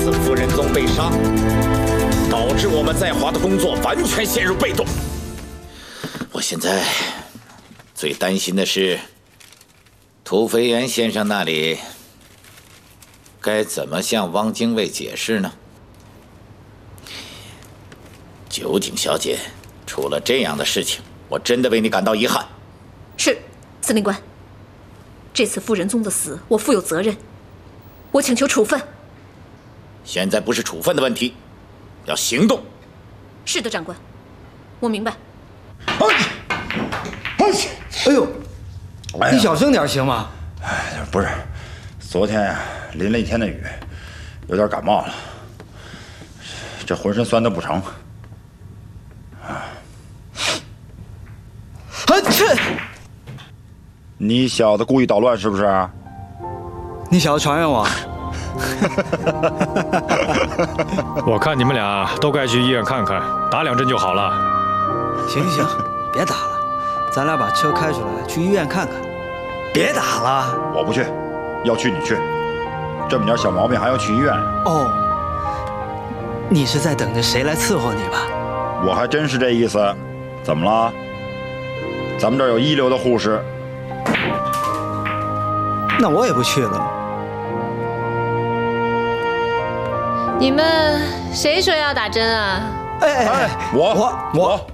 次夫人宗被杀，导致我们在华的工作完全陷入被动。我现在最担心的是，土肥原先生那里该怎么向汪精卫解释呢？九井小姐，出了这样的事情，我真的为你感到遗憾。 是，司令官。这次夫人宗的死，我负有责任，我请求处分。 现在不是处分的问题，要行动。 是的，长官，我明白。 哎呦，你小声点行吗？ 不是，昨天呀淋了一天的雨，有点感冒了，这浑身酸的不成。 去！ 你小子故意捣乱是不是？ 你小子传染我。 我看你们俩都该去医院看看，打2针就好了。 行，别打了，咱俩把车开出来，去医院看看。别打了， 我不去，要去你去，这么点小毛病还要去医院？ 哦，你是在等着谁来伺候你吧？ 我还真是这意思。怎么了？咱们这儿有一流的护士。 那我也不去了。 你们谁说要打针啊？ 我。